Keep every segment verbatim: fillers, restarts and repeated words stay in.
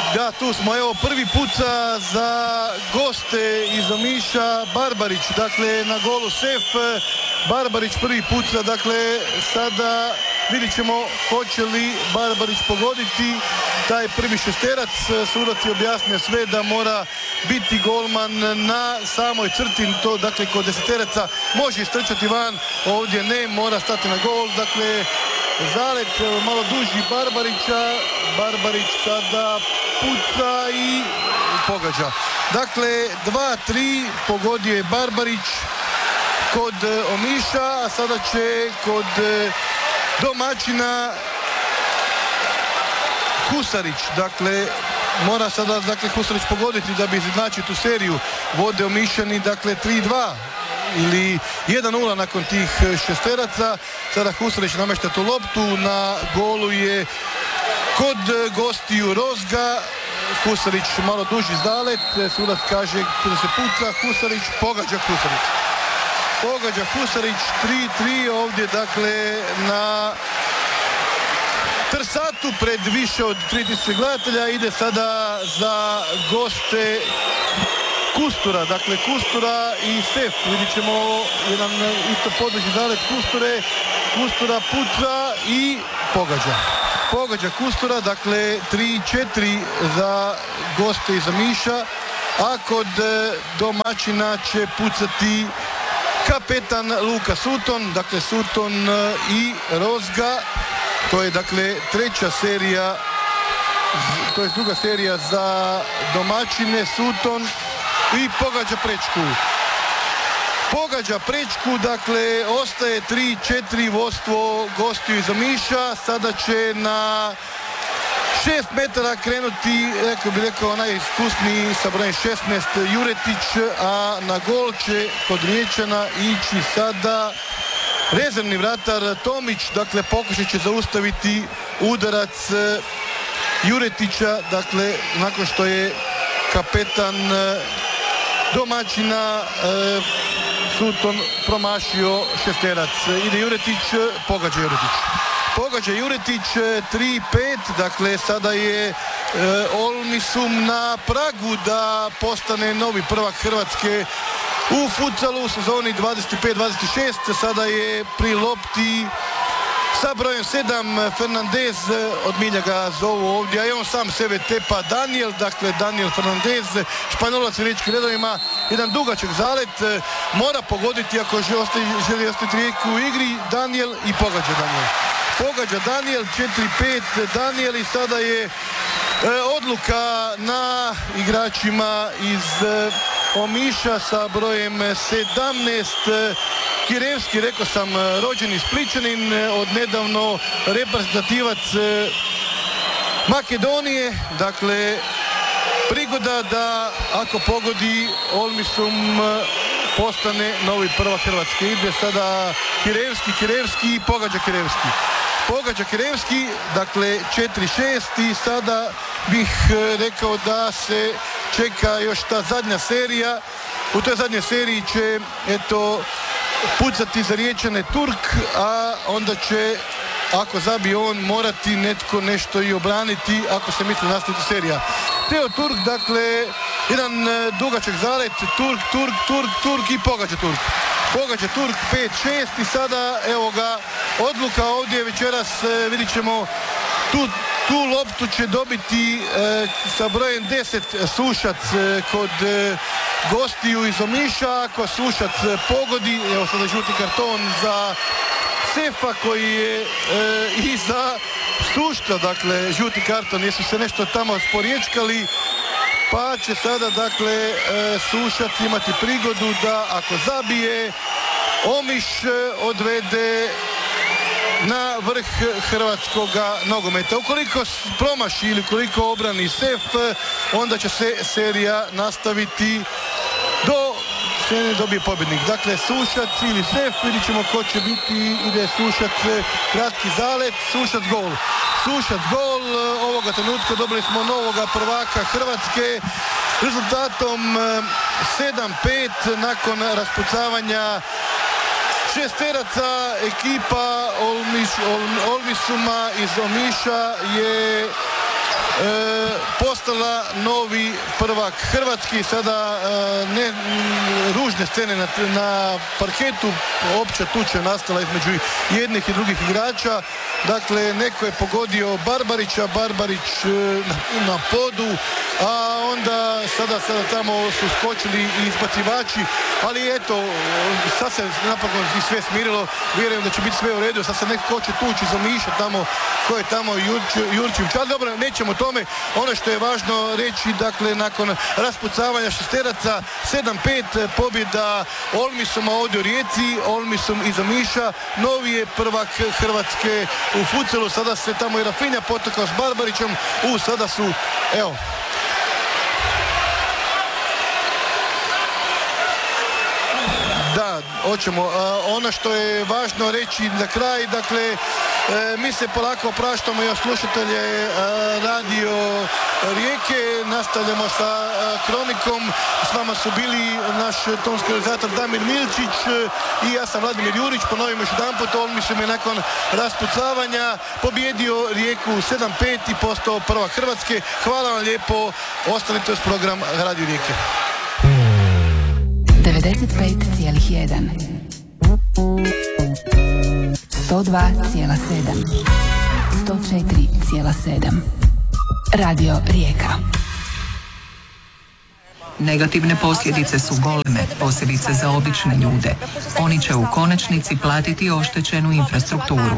Da, tu smo, evo prvi puca za goste iz Omiša, Barbarić, dakle na golu sef, Barbarić prvi puca, dakle sada vidit ćemo hoće li Barbarić pogoditi taj prvi šesterac. Sudac je objasnio sve da mora biti golman na samoj crti, to dakle kod deseteraca može istrčati van, ovdje ne, mora stati na gol, dakle zalet malo duži Barbarića, Barbarić sada puca i pogađa. Dakle, dva tri pogodio je Barbarić kod Omiša, a sada će kod domaćina Husarić, dakle mora sada dakle Husarić pogoditi da bi izjednačio tu seriju. Vode Omišani, dakle tri dva ili jedan nula nakon tih šesteraca. Sada Husarić namešta tu loptu, na golu je kod gostiju Rozga. Husarić malo duži zalet, sudac kaže da se puca, Husarić pogađa Husarić. Pogađa Husarić, tri tri ovdje dakle na Trsatu pred više od tri tisuće gledatelja. Ide sada za goste Kustura, dakle Kustura i sef. Vidit ćemo jedan isto područni zalet Kusture. Kustura puca i pogađa. Pogađa Kustura, dakle tri četiri za goste iz Omiša, a kod domaćina će pucati kapetan Luka Sutton, dakle Sutton i Rozga. To je dakle treća serija, to je druga serija za domaćine, Sutton i pogađa prečku. Pogađa prečku, dakle ostaje tri četiri vodstvo gostiju iz Omiša. Sada će na šest metara krenuti, rekao bi rekao, najiskusniji sa brojem šesnaest Juretić, a na gol će kod Riječana ići sada rezervni vratar Tomić, dakle pokušat će zaustaviti udarac Juretića, dakle nakon što je kapetan domaćina Sutton promašio šesterac. Ide Juretić, pogađa Juretić. Pogađa Juretić, tri pet, dakle sada je e, Olmisum na pragu da postane novi prvak Hrvatske u futsalu u sezoni dvadeset pet dvadeset šest. Sada je pri lopti sa brojem sedam Fernandez, od milja ga zovu ovdje, a i on sam sebe tepa Daniel, dakle Daniel Fernandez, Španjolac u riječkim redovima, jedan dugačak zalet, mora pogoditi ako želi ostati, želi ostati Rijeku u igri, Daniel i pogađa Daniel. Pogađa Daniel, četiri pet Daniel i sada je e, odluka na igračima iz e, Omiša sa brojem sedamnaest. Kirevski, rekao sam, rođeni Splićanin, od nedavno reprezentativac Makedonije, dakle prigoda da ako pogodi Olmisum postane novi prvak Hrvatske. Ide sada Kirevski, Kirevski i pogađa Kirevski. Pogađa Kirevski, dakle četiri šest i sada bih rekao da se čeka još ta zadnja serija. U toj zadnjoj seriji će, eto, pucati za Riječane Turk, a onda će, ako zabije on, morati netko nešto i obraniti ako se misli nastaviti serija. Teo Turk, dakle, jedan dugačak zalet, Turk, Turk, Turk, Turk i pogađa Turk. Pogađa Turk pet šest i sada, evo ga, odluka ovdje večeras, vidit ćemo, tu, tu loptu će dobiti e, sa brojem deset Sušac e, kod e, gostiju iz Omiša. Ako Sušac pogodi, evo sada žuti karton za Sefa koji je e, i za Sušca, dakle žuti karton, jesu se nešto tamo sporiječkali, pa će sada dakle e, Sušac imati prigodu da ako zabije, Omiš odvede na vrh hrvatskog nogometa. Ukoliko promaši ili koliko obrani Sef, onda će se serija nastaviti do se dobije pobjednik. Dakle, Sušac ili Sef, vidit ćemo ko će biti. Ide Sušac, kratki zalet, Sušac gol. Sušac gol, ovoga trenutka dobili smo novoga prvaka Hrvatske rezultatom sedam pet nakon raspucavanja šesteraca. Ekipa Olmis, Ol, Olmisuma iz Omiša je e, posljedna postala novi prvak Hrvatski. Sada ne ružne scene na, na parketu, opća tuča nastala između jednih i drugih igrača. Dakle, neko je pogodio Barbarića, Barbarić na, na podu, a onda sada, sada tamo su skočili i izbacivači, ali eto, sad se napokon i sve smirilo, vjerujem da će biti sve u redu, sad se neko hoće tući za Miša tamo, ko je tamo Jurčević, ali dobro, nećemo tome. Ono što je važno reći, dakle, nakon raspucavanja šesteraca, sedam pet pobjeda Olmisuma ovdje u Rijeci, Olmisum iza Miša, novi je prvak Hrvatske u futsalu, sada se tamo i Rafinha potakao s Barbarićem, u sada su, evo, da, hoćemo. Uh, ono što je važno reći na kraj, dakle, uh, mi se polako opraštamo i slušatelje uh, radio Rijeke, nastavljamo sa uh, kronikom, s vama su bili naš tonski realizator Damir Milčić uh, i ja sam Vladimir Jurić. Ponovimo još jedan put, Olmisum je nakon raspucavanja pobjedio Rijeku sedam pet i postao prvak Hrvatske. Hvala vam lijepo, ostanite uz program Radio Rijeke. devedeset pet zarez jedan sto dva zarez sedam sto četiri zarez sedam Radio Rijeka. Negativne posljedice su goleme, posebice za obične ljude. Oni će u konačnici platiti oštećenu infrastrukturu.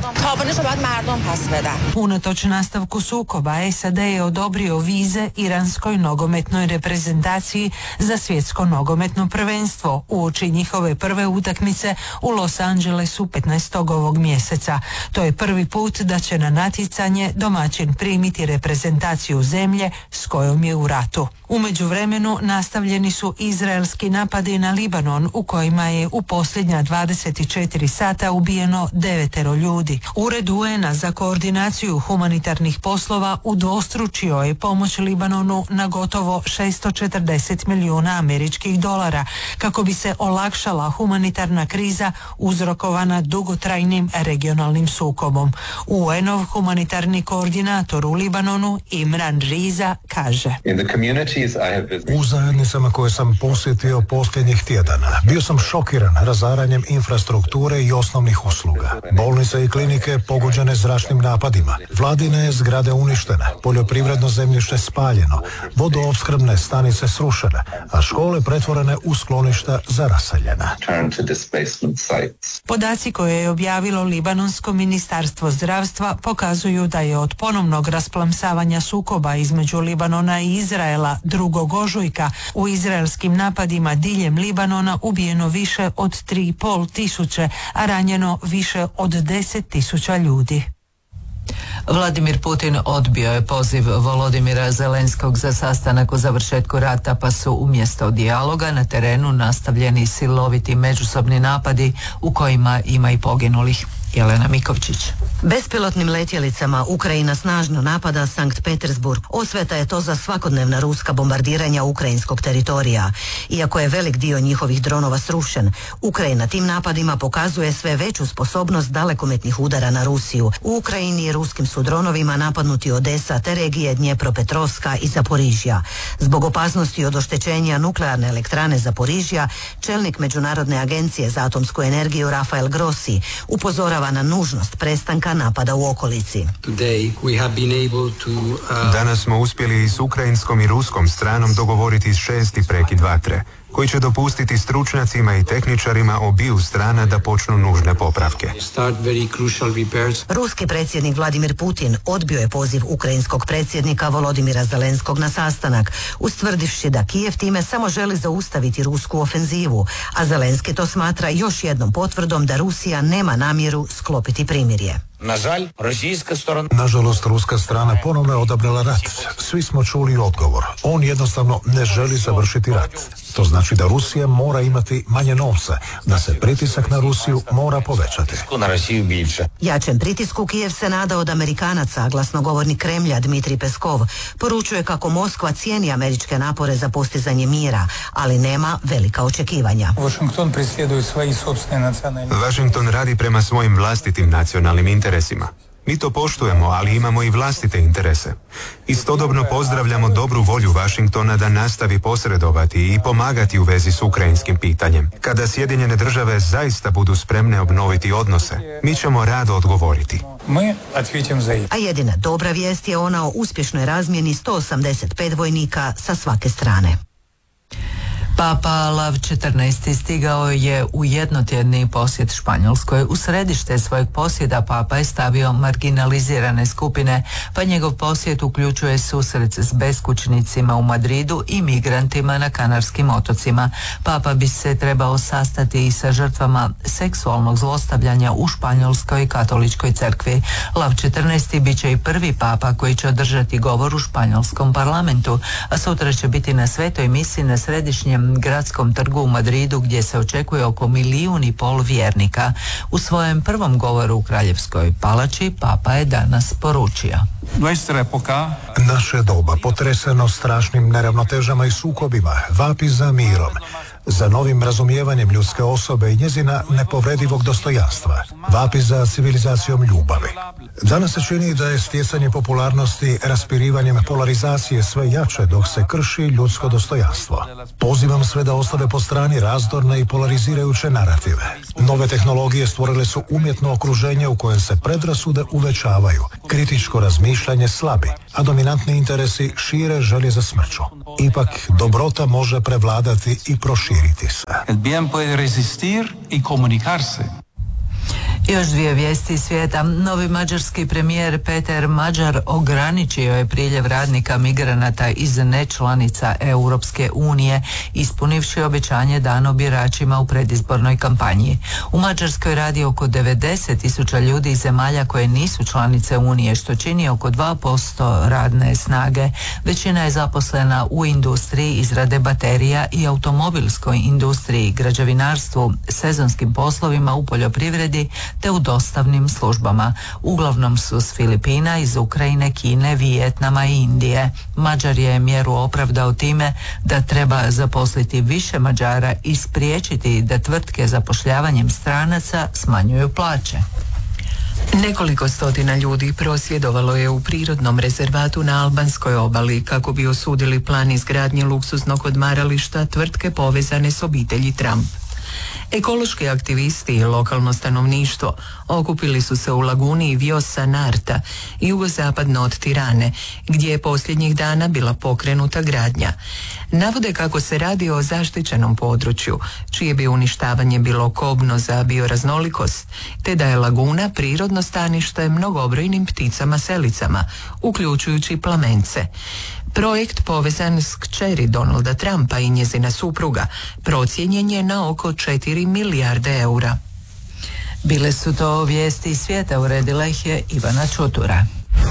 Unatoč nastavku sukoba, S A D je odobrio vize iranskoj nogometnoj reprezentaciji za svjetsko nogometno prvenstvo uoči njihove prve utakmice u Los Angelesu petnaestog ovog mjeseca. To je prvi put da će na natjecanje domaćin primiti reprezentaciju zemlje s kojom je u ratu. U međuvremenu nastavljeni su izraelski napadi na Libanon u kojima je u posljednja dvadeset četiri sata ubijeno devetero ljudi. Ured U N-a za koordinaciju humanitarnih poslova udvostručio je pomoć Libanonu na gotovo šesto četrdeset milijuna američkih dolara kako bi se olakšala humanitarna kriza uzrokovana dugotrajnim regionalnim sukobom. U N-ov humanitarni koordinator u Libanonu Imran Riza kaže: U zajednicama koje sam posjetio posljednjih tjedana bio sam šokiran razaranjem infrastrukture i osnovnih usluga. Bolnice i klinike pogođene zračnim napadima, vladine zgrade uništene, poljoprivredno zemljište spaljeno, vodoopskrbne stanice srušene, a škole pretvorene u skloništa za raseljena. Podaci koje je objavilo Libanonsko ministarstvo zdravstva pokazuju da je od ponovnog rasplamsavanja sukoba između Libanona i Izraela drugog ožujka u izraelskim napadima diljem Libanona ubijeno više od tri i pol tisuće, a ranjeno više od deset tisuća ljudi. Vladimir Putin odbio je poziv Volodimira Zelenskog za sastanak o završetku rata, pa su umjesto dijaloga na terenu nastavljeni siloviti međusobni napadi u kojima ima i poginulih. Jelena Mikovčić. Bespilotnim letjelicama Ukrajina snažno napada Sankt Petersburg. Osveta je to za svakodnevna ruska bombardiranja ukrajinskog teritorija. Iako je velik dio njihovih dronova srušen, Ukrajina tim napadima pokazuje sve veću sposobnost dalekometnih udara na Rusiju. U Ukrajini ruskim su dronovima napadnuti Odesa te regije Dnjepropetrovska i Zaporižja. Zbog opasnosti od oštećenja nuklearne elektrane Zaporižja, čelnik Međunarodne agencije za atomsku energiju Rafael Grossi upozorava na nužnost prestanka napada u okolici. Danas smo uspjeli i s ukrajinskom i ruskom stranom dogovoriti šesti prekid vatre, koji će dopustiti stručnjacima i tehničarima obiju strana da počnu nužne popravke. Ruski predsjednik Vladimir Putin odbio je poziv ukrajinskog predsjednika Volodimira Zelenskog na sastanak, ustvrdivši da Kijev time samo želi zaustaviti rusku ofenzivu, a Zelenski to smatra još jednom potvrdom da Rusija nema namjeru sklopiti primirje. Nažalost, ruska strana ponovno je odabrala rat. Svi smo čuli odgovor. On jednostavno ne želi završiti rat. To znači da Rusija mora imati manje novca, da se pritisak na Rusiju mora povećati. Jačem pritisku Kijev se nada od Amerikanaca, a glasnogovornik Kremlja Dmitrij Peskov poručuje kako Moskva cijeni američke napore za postizanje mira, ali nema velika očekivanja. Washington radi prema svojim vlastitim nacionalnim interesima. Mi to poštujemo, ali imamo i vlastite interese. Istodobno pozdravljamo dobru volju Washingtona da nastavi posredovati i pomagati u vezi s ukrajinskim pitanjem. Kada Sjedinjene države zaista budu spremne obnoviti odnose, mi ćemo rado odgovoriti. A jedina dobra vijest je ona o uspješnoj razmjeni sto osamdeset pet vojnika sa svake strane. Papa Lav četrnaesti stigao je u jednotjedni posjet Španjolskoj. U središte svojeg posjeda Papa je stavio marginalizirane skupine, pa njegov posjet uključuje susret s beskućnicima u Madridu i migrantima na Kanarskim otocima. Papa bi se trebao sastati i sa žrtvama seksualnog zlostavljanja u Španjolskoj katoličkoj crkvi. Lav četrnaesti bit će i prvi papa koji će održati govor u španjolskom parlamentu, a sutra će biti na svetoj misi na središnjem gradskom trgu u Madridu gdje se očekuje oko milijun i pol vjernika. U svojem prvom govoru u Kraljevskoj palači Papa je danas poručio: Naše doba, potreseno strašnim neravnotežama i sukobima, vapi za mirom, za novim razumijevanjem ljudske osobe i njezina nepobredivog dostojanstva, vapi za civilizacijom ljubavi. Danas se čini da je stjecanje popularnosti raspirivanjem polarizacije sve jače dok se krši ljudsko dostojanstvo. Pozivam sve da ostave po strani razdorne i polarizirajuće narative. Nove tehnologije stvorile su umjetno okruženje u kojem se predrasude uvećavaju, kritičko razmišljanje slabi, a dominantni interesi šire želje za smrću. Ipak, dobrota može prevladati i proširiti se. El bien puede resistir y comunicarse. Još dvije vijesti iz svijeta. Novi mađarski premijer Peter Mađar ograničio je priljev radnika migranata iz nečlanica Europske unije, ispunivši obećanje dano biračima u predizbornoj kampanji. U Mađarskoj radi oko devedeset tisuća ljudi iz zemalja koje nisu članice Unije, što čini oko dva posto radne snage. Većina je zaposlena u industriji izrade baterija i automobilskoj industriji, građevinarstvu, sezonskim poslovima u poljoprivredi te u dostavnim službama. Uglavnom su s Filipina, iz Ukrajine, Kine, Vijetnama i Indije. Mađar je mjeru opravdao time da treba zaposliti više Mađara i spriječiti da tvrtke zapošljavanjem stranaca smanjuju plaće. Nekoliko stotina ljudi prosvjedovalo je u prirodnom rezervatu na albanskoj obali kako bi osudili plan izgradnje luksuznog odmarališta tvrtke povezane s obitelji Trump. Ekološki aktivisti i lokalno stanovništvo okupili su se u laguni Vjosa Narta, jugozapadno od Tirane, gdje je posljednjih dana bila pokrenuta gradnja. Navode kako se radi o zaštićenom području, čije bi uništavanje bilo kobno za bioraznolikost, te da je laguna prirodno stanište mnogobrojnim pticama selicama, uključujući plamence. Projekt povezan s kćeri Donalda Trumpa i njezina supruga procijenjen je na oko četiri milijarde eura. Bile su to vijesti iz svijeta, uredila ih je Ivana Čutura.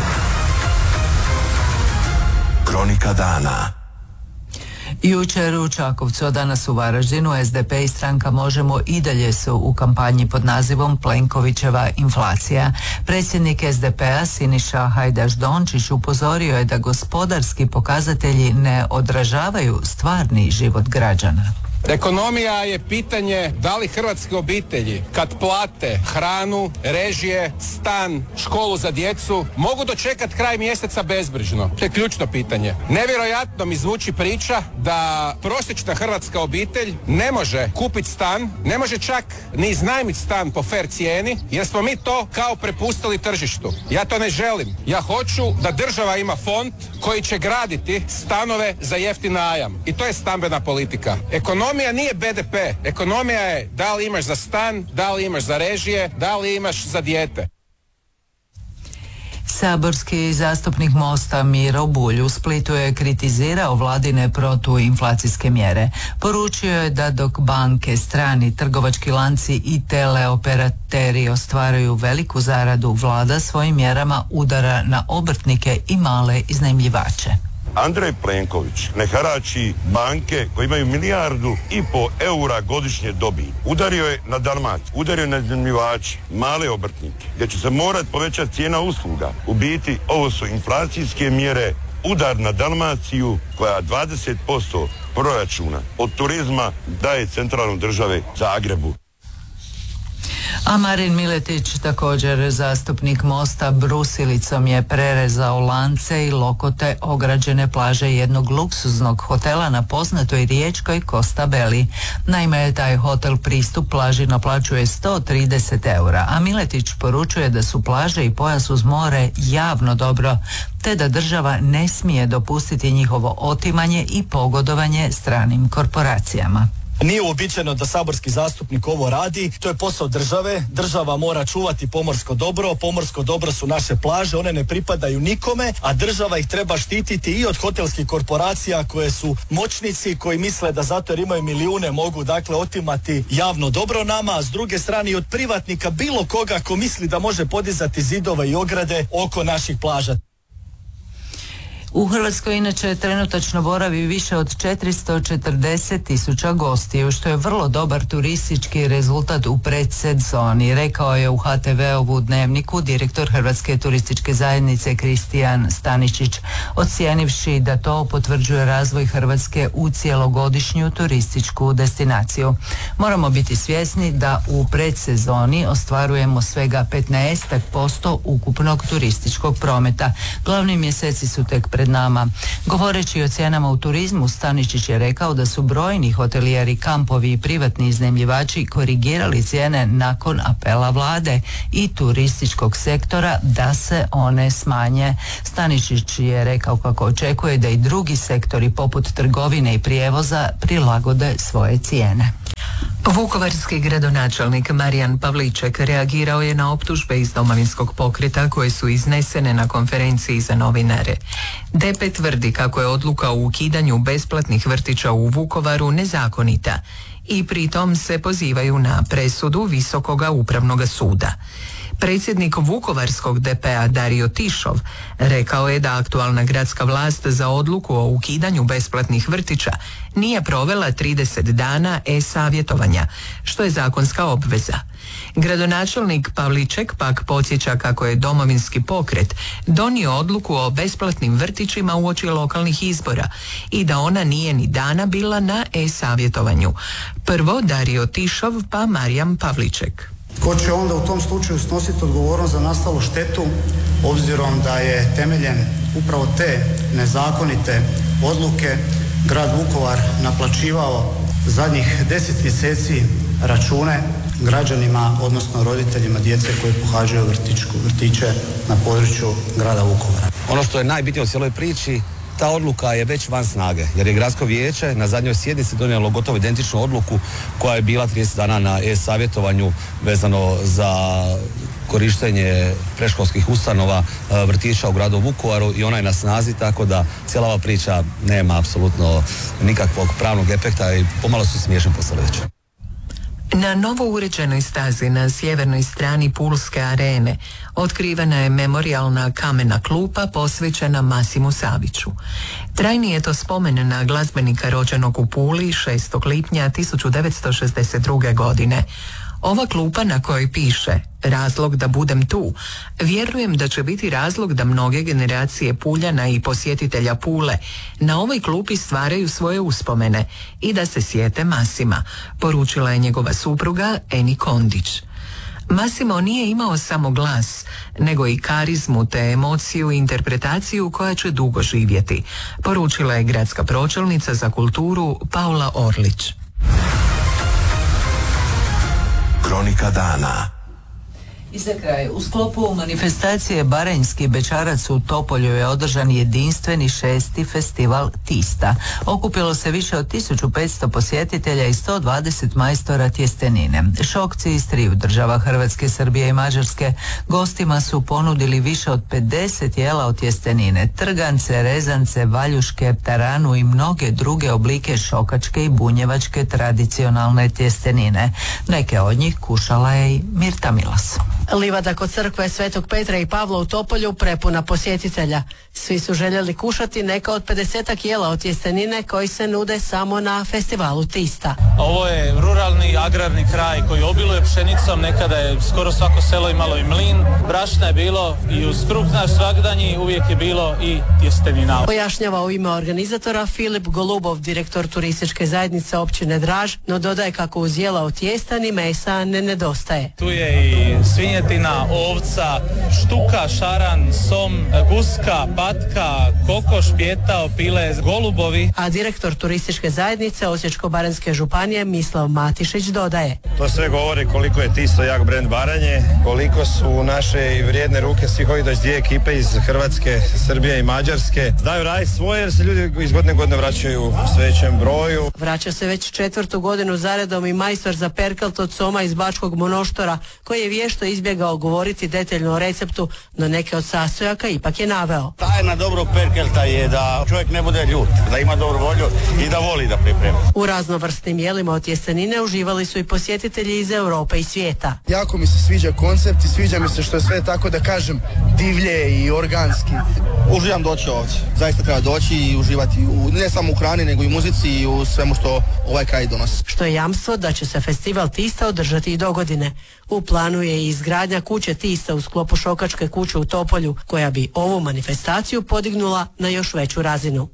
Kronika dana. Jučer u Čakovcu, a danas u Varaždinu, S D P i stranka Možemo i dalje su u kampanji pod nazivom Plenkovićeva inflacija. Predsjednik S D P-a Siniša Hajdaš-Dončić upozorio je da gospodarski pokazatelji ne odražavaju stvarni život građana. Ekonomija je pitanje da li hrvatske obitelji kad plate hranu, režije, stan, školu za djecu mogu dočekati kraj mjeseca bezbrižno. To je ključno pitanje. Nevjerojatno mi zvuči priča da prosječna hrvatska obitelj ne može kupiti stan, ne može čak ni iznajmiti stan po fer cijeni jer smo mi to kao prepustili tržištu. Ja to ne želim. Ja hoću da država ima fond koji će graditi stanove za jeftin najam. I to je stambena politika. Ekonomija Ekonomija nije B D P. Ekonomija je da li imaš za stan, da li imaš za režije, da li imaš za dijete. Saborski zastupnik Mosta Miro Bulj u Splitu je kritizirao vladine protuinflacijske mjere. Poručio je da dok banke, strani trgovački lanci i teleoperateri ostvaraju veliku zaradu, vlada svojim mjerama udara na obrtnike i male iznajmljivače. Andrej Plenković ne harači banke koje imaju milijardu i po eura godišnje dobiti. Udario je na Dalmaciju, udario je na iznajmljivače, male obrtnike, gdje će se morati povećati cijena usluga. U biti, ovo su inflacijske mjere, udar na Dalmaciju koja dvadeset posto proračuna od turizma daje centralnoj države Zagrebu. A Marin Miletić, također zastupnik Mosta, brusilicom je prerezao lance i lokote ograđene plaže jednog luksuznog hotela na poznatoj riječkoj Costa Belli. Naime, taj hotel pristup plaži naplaćuje sto trideset eura, a Miletić poručuje da su plaže i pojas uz more javno dobro, te da država ne smije dopustiti njihovo otimanje i pogodovanje stranim korporacijama. Nije uobičajeno da saborski zastupnik ovo radi, to je posao države, država mora čuvati pomorsko dobro, pomorsko dobro su naše plaže, one ne pripadaju nikome, a država ih treba štititi i od hotelskih korporacija koje su moćnici, koji misle da zato jer imaju milijune mogu dakle otimati javno dobro nama, a s druge strane i od privatnika bilo koga ko misli da može podizati zidove i ograde oko naših plaža. U Hrvatskoj inače trenutačno boravi više od četiristo četrdeset tisuća gostiju, što je vrlo dobar turistički rezultat u predsezoni, rekao je u ha te ve-ovu Dnevniku direktor Hrvatske turističke zajednice Kristijan Staničić, ocijenivši da to potvrđuje razvoj Hrvatske u cjelogodišnju turističku destinaciju. Moramo biti svjesni da u predsezoni ostvarujemo svega petnaest posto ukupnog turističkog prometa. Glavni mjeseci su tek pred nama. Govoreći o cijenama u turizmu, Staničić je rekao da su brojni hotelijeri, kampovi i privatni iznajmljivači korigirali cijene nakon apela vlade i turističkog sektora da se one smanje. Staničić je rekao kako očekuje da i drugi sektori poput trgovine i prijevoza prilagode svoje cijene. Vukovarski gradonačelnik Marijan Pavliček reagirao je na optužbe iz Domovinskog pokreta koje su iznesene na konferenciji za novinare. de pe tvrdi kako je odluka o ukidanju besplatnih vrtića u Vukovaru nezakonita i pritom se pozivaju na presudu Visokoga upravnog suda. Predsjednik Vukovarskog de pe-a Dario Tišov rekao je da aktualna gradska vlast za odluku o ukidanju besplatnih vrtića nije provela trideset dana e-savjetovanja, što je zakonska obveza. Gradonačelnik Pavliček pak podsjeća kako je Domovinski pokret donio odluku o besplatnim vrtićima uoči lokalnih izbora i da ona nije ni dana bila na e-savjetovanju. Prvo Dario Tišov pa Marijan Pavliček. Ko će onda u tom slučaju snositi odgovornost za nastalu štetu, obzirom da je temeljem upravo te nezakonite odluke grad Vukovar naplaćivao zadnjih deset mjeseci račune građanima, odnosno roditeljima djece koji pohađaju vrtićku, vrtiće na području grada Vukovara. Ono što je najbitnije u cijeloj priči, ta odluka je već van snage, jer je gradsko vijeće na zadnjoj sjednici donijelo gotovo identičnu odluku koja je bila trideset dana na e-savjetovanju vezano za korištenje predškolskih ustanova, vrtića u gradu Vukovaru i ona je na snazi, tako da cijela ova priča nema apsolutno nikakvog pravnog efekta i pomalo su smiješne posljedice. Na novo uređenoj stazi na sjevernoj strani Pulske arene otkrivena je memorijalna kamena klupa posvećena Masimu Saviću. Trajni je to spomen na glazbenika rođenog u Puli šestog lipnja tisuću devetsto šezdeset druge. godine. Ova klupa na kojoj piše "Razlog da budem tu", vjerujem da će biti razlog da mnoge generacije Puljana i posjetitelja Pule na ovoj klupi stvaraju svoje uspomene i da se sjete Masima, poručila je njegova supruga Eni Kondić. Masimo nije imao samo glas, nego i karizmu te emociju i interpretaciju koja će dugo živjeti, poručila je gradska pročelnica za kulturu Paula Orlić. Kronika dana. I za kraj, u sklopu manifestacije Baranjski bećarac u Topolju je održan jedinstveni šesti festival Tista. Okupilo se više od tisuću petsto posjetitelja i sto dvadeset majstora tjestenine. Šokci iz triju država, Hrvatske, Srbije i Mađarske, gostima su ponudili više od pedeset jela od tjestenine, trgance, rezance, valjuške, taranu i mnoge druge oblike šokačke i bunjevačke tradicionalne tjestenine. Neke od njih kušala je i Mirta Milas. Livada kod crkve Svetog Petra i Pavla u Topolju prepuna posjetitelja. Svi su željeli kušati neka od pedesetak jela od tjestenine koji se nude samo na festivalu Tista. Ovo je ruralni agrarni kraj koji obiluje pšenicom, nekada je skoro svako selo imalo i mlin, brašna je bilo i uz kruh naš svagdanji uvijek je bilo i tjestenina. Pojašnjava u ime organizatora Filip Golubov, direktor turističke zajednice općine Draž, no dodaje kako uz jela od tijesta ni mesa ne nedostaje. Tu je i svinjetina, ovca, štuka, šaran, som, guska, patka, kokoš, pjetao, pile, golubovi. A direktor turističke zajednice Osječko-baranjske županije Mislav Matišić dodaje: To sve govori koliko je Tisto jak brend Baranje, koliko su naše vrijedne ruke svih ovih dvije ekipe iz Hrvatske, Srbije i Mađarske. Znaju raditi svoje jer se ljudi iz godine godine vraćaju u sve većem broju. Vraća se već četvrtu godinu zaredom i majstor za perkalt od soma iz Bačkog Monoštora, koji je vješto izbjegao govoriti detaljno o receptu, no neke od sastojaka ipak je naveo. Tajna dobrog perkelta je da čovjek ne bude ljut, da ima dobru volju i da voli da priprema. U raznovrsnim jelima od tjestenine uživali su i posjetitelji iz Europe i svijeta. Jako mi se sviđa koncept i sviđa mi se što je sve tako da kažem divlje i organski. Uživam doći ovdje, zaista treba doći i uživati u, ne samo u hrani nego i u muzici i u svemu što ovaj kraj donosi. Što je jamstvo da će se festival Tista održati i dogodine. U planu je i izgradnja kuće Tista u sklopu Šokačke kuće u Topolju, koja bi ovu manifestaciju podignula na još veću razinu.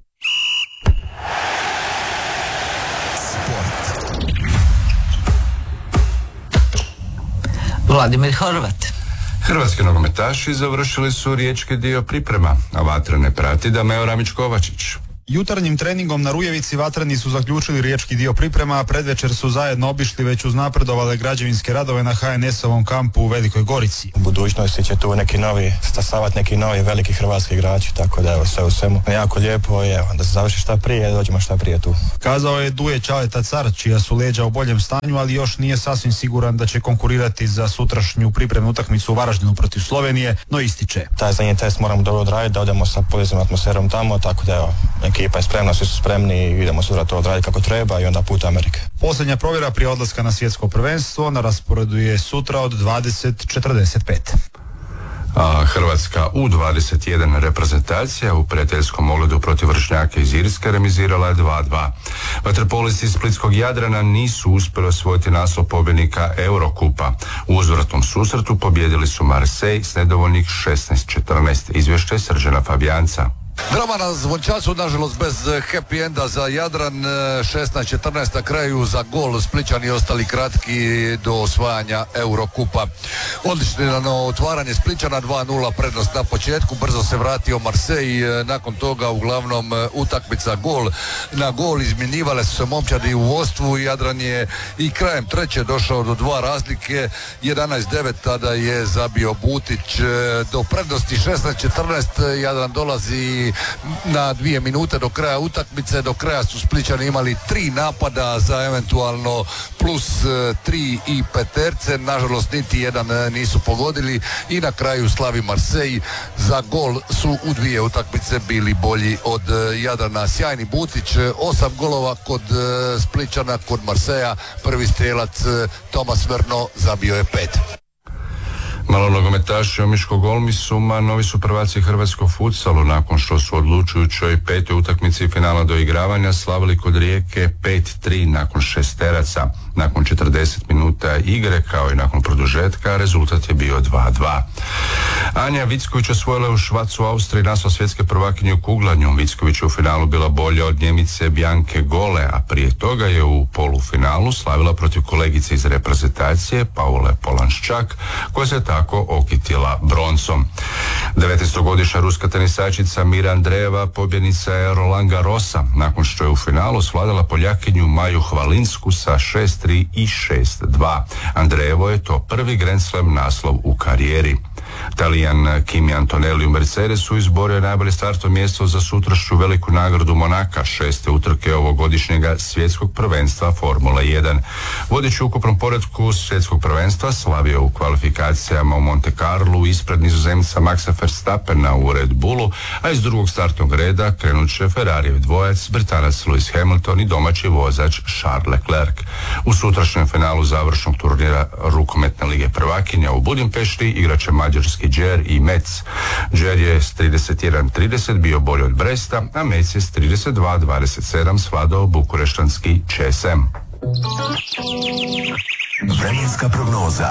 Vladimir Horvat. Hrvatski nogometaši završili su riječki dio priprema, a Vatrene prati Dameo Ramić-Kovačić. Jutarnjim treningom na Rujevici Vatreni su zaključili riječki dio priprema, a predvečer su zajedno obišli već uznapredovale građevinske radove na ha en es-ovom kampu u Velikoj Gorici. U budućnosti će tu neki novi stasavati, neki novi veliki hrvatski igrači, tako da evo sve u svemu jako lijepo je da se završi šta prije, dođemo šta prije tu. Kazao je Duje Čaleta Car, čija su leđa u boljem stanju, ali još nije sasvim siguran da će konkurirati za sutrašnju pripremnu utakmicu u Varaždinu protiv Slovenije, no ističe. Taj zadnji test moramo dobro odraditi, da odemo sa pozitivnom atmosferom tamo, tako da evo, ekipa je spremna, svi su spremni i idemo sutra to odraditi kako treba i onda put Amerike. Posljednja provjera prije odlaska na svjetsko prvenstvo na rasporedu je sutra od dvadeset četrdeset pet. A Hrvatska u dvadeset jedan reprezentacija u prijateljskom ogledu protiv vršnjaka iz Irske remizirala je dva dva. Vaterpolisti iz Splitskog Jadrana nisu uspjeli osvojiti naslov pobjednika Eurokupa. U uzvratnom susretu pobijedili su Marseille s nedovoljnih šesnaest četrnaest. Izvješće Srđana Fabijanca. Drama na Zvončasu, nažalost bez happy enda za Jadran, šesnaest četrnaest na kraju za gol, Splićani ostali kratki do osvajanja Eurokupa. Odlično otvaranje Splićana, dva nula prednost na početku, brzo se vratio Marseille, nakon toga uglavnom utakmica gol na gol, izmjenjivale su se momčadi u vodstvu, Jadran je i krajem treće došao do dva razlike, jedanaest devet tada je zabio Butić, do prednosti šesnaest četrnaest Jadran dolazi na dvije minute do kraja utakmice. Do kraja su Splićani imali tri napada za eventualno plus tri i peterce, nažalost niti jedan nisu pogodili i na kraju slavi Marseille. Za gol su u dvije utakmice bili bolji od Jadrana. Sjajni Butić, osam golova kod Splićana, kod Marseja prvi strijelac Tomas Verno zabio je pet. Malo nogometaši Omiškog Olmisuma novi su prvaci hrvatskog futsalu nakon što su odlučujućoj petoj utakmici finala doigravanja slavili kod Rijeke pet tri nakon šesteraca. Nakon četrdeset minuta igre kao i nakon produžetka rezultat je bio dva dva. Anja Vicković osvojila u Švacu u Austriji naslov svjetske prvakinje u kuglanju. Vicković je u finalu bila bolja od Njemice Bjanke Gole, a prije toga je u polufinalu slavila protiv kolegice iz reprezentacije Paule Polanščak, koja se tako okitila broncom. devetnaestogodišnja ruska tenisačica Mira Andreeva pobjednica je Roland Garrosa nakon što je u finalu svladala Poljakinju Maju Hvalinsku sa šest tri i šest dva. Andreevo je to prvi Grand Slam naslov u karijeri. Talijan Kimi Antonelli u Mercedesu izborio najbolje startno mjesto za sutrašnju veliku nagradu Monaka, šeste utrke ovogodišnjega svjetskog prvenstva Formula jedan. Vodeći u ukupnom poretku svjetskog prvenstva slavio u kvalifikacijama u Monte Carlu ispred Nizozemca Maxa Verstappena u Red Bullu, a iz drugog startnog reda krenut će Ferrarijev dvojac, Britanac Lewis Hamilton i domaći vozač Charles Leclerc. U sutrašnjem finalu završnog turnira rukometne lige prvakinja u Budimpešti igraće mađarski Džer i Metz. Džer je s trideset jedan trideset bio bolji od Bresta, a Metz je s trideset dva dvadeset sedam svladao bukureštanski Č S M. Vremenska prognoza.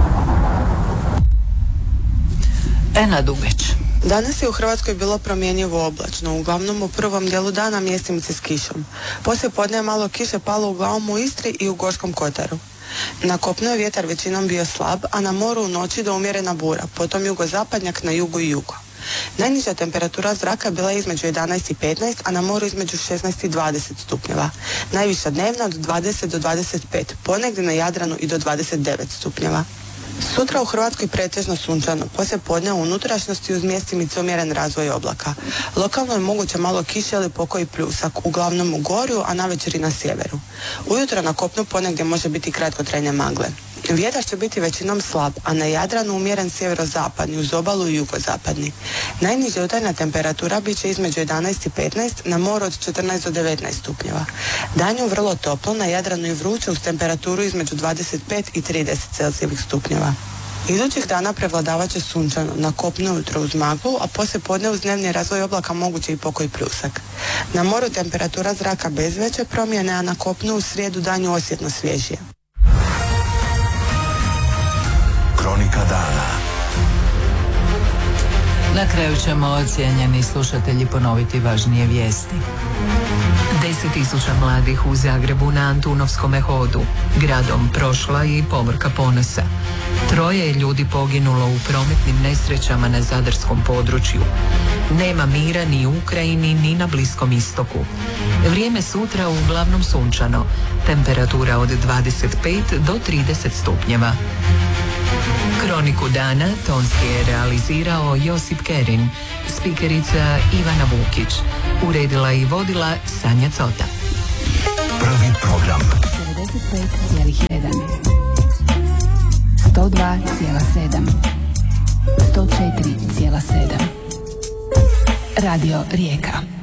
Ena Dugeć. Danas je u Hrvatskoj bilo promjenjivo oblačno, uglavnom u prvom dijelu dana mjestimice s kišom. Poslije podne je malo kiše palo uglavnom u Istri i u Gorskom kotaru. Na kopnu je vjetar većinom bio slab, a na moru u noći do umjerena bura, potom jugozapadnjak na jugu i jugu. Najniža temperatura zraka bila je između jedanaest i petnaest, a na moru između šesnaest i dvadeset stupnjeva. Najviša dnevna od dvadeset do dvadeset pet, ponegdje na Jadranu i do dvadeset devet stupnjeva. Sutra u Hrvatskoj pretežno sunčano, poslije podne u unutrašnjosti uz mjestimice umjeren razvoj oblaka. Lokalno je moguće malo kiše ili pokoji pljusak, uglavnom u Gorju, a navečer i na sjeveru. Ujutro na kopnu ponegdje može biti kratkotrajne magle. Vjetar će biti većinom slab, a na Jadranu umjeren sjeverozapadni, uz obalu i jugozapadni. Najniža jutarnja temperatura bit će između jedanaest i petnaest, na moru od četrnaest do devetnaest stupnjeva. Danju vrlo toplo, na Jadranu i vruće uz temperaturu između dvadeset pet i trideset celzijevih stupnjeva. Idućih dana prevladavat će sunčano, na kopnu ujutro uz maglu, a poslije podne uz dnevni razvoj oblaka moguće i pokoj pljusak. Na moru temperatura zraka bez veće promjene, a na kopnu u srijedu danju osjetno svježije. Kronika dana. Na kraju ćemo, cijenjeni slušatelji, ponoviti važnije vijesti. Deset tisuća mladih u Zagrebu na Antunovskome hodu. Gradom prošla i povorka ponosa. Troje je ljudi poginulo u prometnim nesrećama na zadarskom području. Nema mira ni u Ukrajini ni na Bliskom istoku. Vrijeme sutra uglavnom sunčano. Temperatura od dvadeset pet do trideset stupnjeva. Kroniku dana tonski je realizirao Josip Kerin, spikerica Ivana Vukić, uredila i vodila Sanja Cota. Prvi program. devedeset pet zarez jedan, sto dva zarez sedam, sto četiri zarez sedam. Radio Rijeka.